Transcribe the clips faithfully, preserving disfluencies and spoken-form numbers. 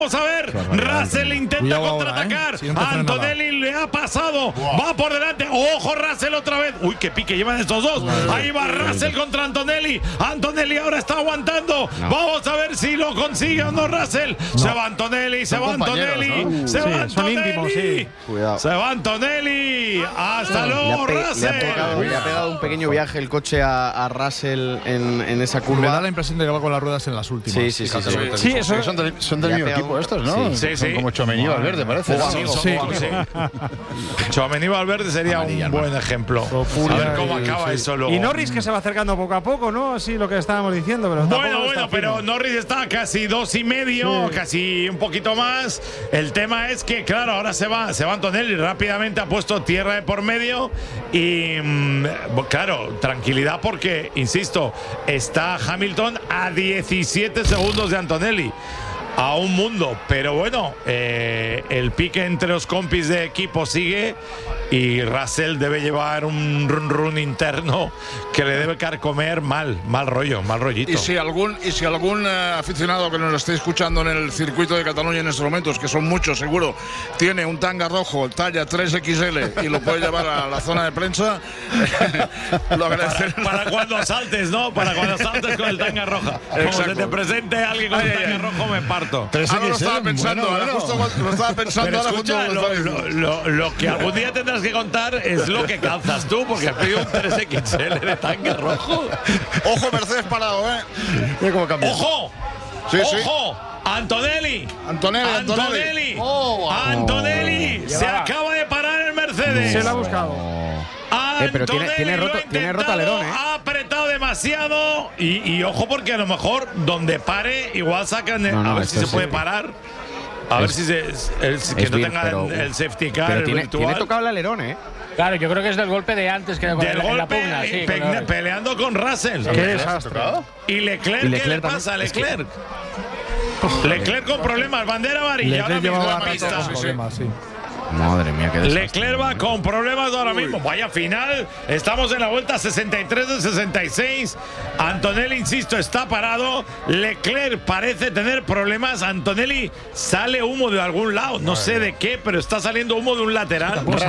Vamos a ver, Russell intenta contraatacar, ¿eh? Antonelli le ha pasado, wow. va por delante, ojo Russell otra vez, uy qué pique llevan estos dos, no, ahí va Russell contra Antonelli, Antonelli ahora está aguantando, no. vamos a ver si lo consigue o no Russell, no. se va Antonelli, se va Antonelli, ¿no? se sí, va Antonelli, íntimos, sí. se va Antonelli, hasta luego le Russell. Le ha, pegado, le ha pegado un pequeño viaje el coche a, a Russell en, en esa curva. Me da la impresión de que va con las ruedas en las últimas. Sí, sí, sí. sí, sí. sí eso, son del, son del mismo equipo estos, ¿no? Sí, sí. Son como Tchouaméni y Valverde, parece. Sí, sí. sí. Tchouaméni y Valverde sería Amarilla, un buen ejemplo. A ver cómo acaba sí. eso luego. Y Norris que se va acercando poco a poco, ¿no? Así lo que estábamos diciendo. Pero bueno, bueno, pero firme. Norris está casi dos y medio, sí. casi un poquito más. El tema es que, claro, ahora se va, se va Antonelli, rápidamente ha puesto tierra de por medio y, mmm, claro, tranquilidad porque, insisto, está Hamilton a diecisiete segundos de Antonelli. A un mundo, pero bueno, eh, el pique entre los compis de equipo sigue y Russell debe llevar un run run interno que le debe carcomer mal, mal rollo, mal rollito. Y si algún, y si algún uh, aficionado que nos esté escuchando en el circuito de Cataluña en estos momentos, que son muchos seguro, tiene un tanga rojo, talla tres equis ele y lo puede llevar a la zona de prensa, lo agradeceré. Para, para cuando saltes, ¿no? Para cuando saltes con el tanga roja. Como se te presente alguien con el tanga rojo, me parto. Ah, lo estaba pensando, bueno, bueno. Justo, lo estaba pensando. Pero escucha, lo, lo, lo, lo que algún día tendrás que contar es lo que calzas tú, porque has pedido un tres equis ele de tanga rojo. Ojo, Mercedes parado, ¿eh? Mira cómo cambia. ¡Ojo! Sí, ¡Ojo! Sí. Antonelli. Antonelli. Antonelli. Oh, wow. Antonelli. Oh. Se acaba de parar el Mercedes. Se lo ha buscado. Eh, pero tiene, tiene, roto, tiene roto alerón, ¿eh? Ha apretado demasiado y, y ojo porque a lo mejor donde pare igual sacan no, no, a ver si se puede sí. parar. A es, ver si se el, que no tenga pero, el, el safety car pero el tiene, virtual. tiene tocado el alerón, ¿eh? Claro, yo creo que es del golpe de antes que del con golpe, la pugna, sí, pe con peleando con Russell. Qué desastre. ¿Y Leclerc, ¿Y Leclerc qué le pasa a Leclerc? Es que... Leclerc con problemas, bandera amarilla ahora mismo en la pista. Problemas, sí. Madre mía, qué desastre. Leclerc va con problemas ahora mismo. Uy. Vaya final. Estamos en la vuelta sesenta y tres de sesenta y seis. Antonelli, insisto, está parado. Leclerc parece tener problemas. Antonelli sale humo de algún lado. No sé de qué, pero está saliendo humo de un lateral. Un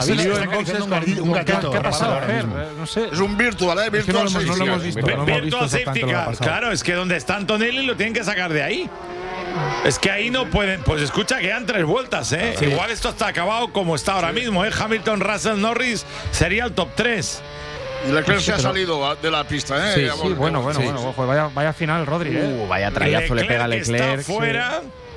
gatito. ¿Qué ha pasado, Fer? No sé. Es un virtual, ¿eh? Virtual es que no, no, no lo hemos visto. No virtual safety car. Claro, es que donde está Antonelli lo tienen que sacar de ahí. Es que ahí no pueden. Pues escucha, quedan tres vueltas, ¿eh? Sí. Igual esto está acabado como está ahora sí. mismo, ¿eh? Hamilton, Russell, Norris sería el top tres. Y Leclerc se ha salido de la pista, ¿eh? Sí, sí, bueno, bueno, sí, bueno. Sí. Ojo, vaya, vaya final, Rodri, ¿eh? Uh, vaya trayazo le pega a Leclerc. Está fuera.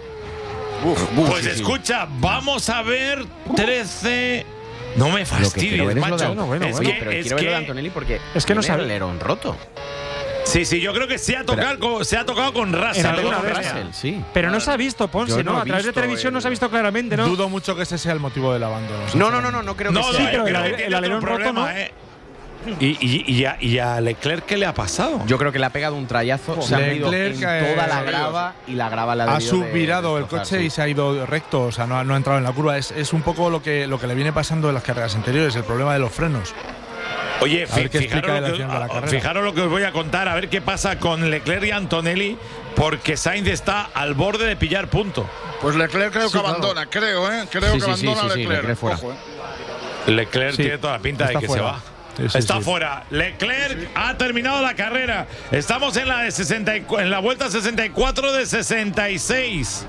Sí. Uf, uf, pues sí, escucha, sí. vamos a ver trece. No me fastidies, macho. De, bueno, bueno, es bueno. Que, pero es quiero que, ver lo de Antonelli porque es que no sabe el alerón roto. Sí, sí, yo creo que se ha tocado, pero, con, se ha tocado con Russell. Alguna vez, Russell, sí. Pero no se ha visto, Ponce, ¿no? no a través de televisión el... no se ha visto claramente, ¿no? Dudo mucho que ese sea el motivo del abandono. No, no, no, no, no creo que no, sea. Sí, pero el, el, el alerón roto, ¿no? Eh. ¿Y, y, y, a, ¿Y a Leclerc qué le ha pasado? Yo creo que le ha pegado un trayazo, se ha ido en toda la grava y la grava la ha Ha subvirado el coche sí. y se ha ido recto, o sea, no ha, no ha entrado en la curva. Es, es un poco lo que, lo que le viene pasando en las carreras anteriores, el problema de los frenos. Oye, fijaros lo, que, fijaros lo que os voy a contar, a ver qué pasa con Leclerc y Antonelli, porque Sainz está al borde de pillar punto. Pues Leclerc creo sí, que claro. abandona, creo, ¿eh? Creo sí, que sí, abandona sí, sí, Leclerc. Leclerc fuera. Ojo, ¿eh? Leclerc sí, tiene toda la pinta de que fuera. se va. Sí, sí, está sí. fuera. Leclerc sí. ha terminado la carrera. Estamos en la de sesenta en la vuelta sesenta y cuatro de sesenta y seis.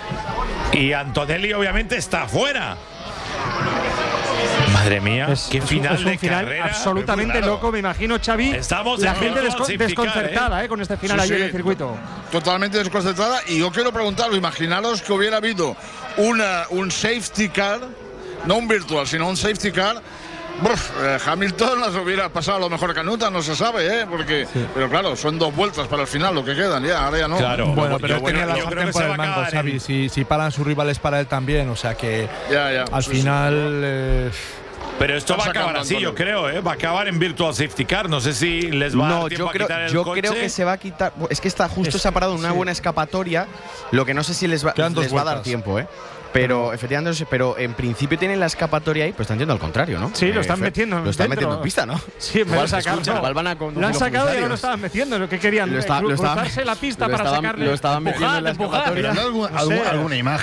Y Antonelli obviamente está fuera. Madre mía, es, qué es final un, es un de final carrera. Absolutamente loco, me imagino, Xavi. Estamos la gente desco desconcertada ¿eh? ¿eh? con este final sí, allí sí. en el circuito. Totalmente desconcertada. Y yo quiero preguntaros, imaginaros que hubiera habido una, un safety car, no un virtual, sino un safety car. Uf, eh, Hamilton las hubiera pasado a lo mejor canuta, no se sabe, ¿eh? Porque, sí. Pero claro, son dos vueltas para el final lo que quedan, ya, ahora ya no. Claro, bueno, pero yo, tenía bueno, la sartén por el mango, Xavi. En... Si, si paran sus rivales para él también, o sea que ya, ya, al sí, final. Sí. Eh, Pero esto Están va a acabar sacando así, Antonio. yo creo, ¿eh? Va a acabar en Virtual Safety Car. No sé si les va a No, dar tiempo yo a creo, quitar el yo coche. creo que se va a quitar. Es que está justo Es- se ha parado una sí. buena escapatoria. Lo que no sé si les va, Quedan dos les va a dar vueltas. tiempo, ¿eh? Pero efectivamente, no sé, pero en principio tienen la escapatoria ahí, pues están yendo al contrario, ¿no? Sí, lo están Fer, metiendo Lo están dentro. metiendo en pista, ¿no? Sí, en vez de Igual, sacarlo. escucha, igual van a conducir Lo han los sacado y ahora comisarios. lo estaban metiendo. Lo que querían Lo está- cru- lo estaban- cruzarse la pista lo para estaban- sacarle. lo estaban metiendo en la Empujad, empujad. escapatoria. Pero algún- No algún- sé. alguna imagen